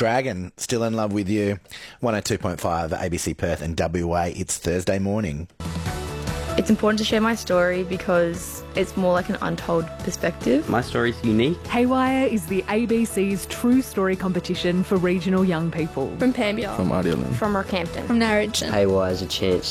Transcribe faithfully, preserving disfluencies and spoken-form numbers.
Dragon, Still in Love with You. one oh two point five A B C Perth and W A. It's Thursday morning. It's important to share my story because it's more like an untold perspective. My story's unique. Haywire is the A B C's true story competition for regional young people. From Pambia. From Idealand. From Rockhampton. From Narrogin. Haywire is a chance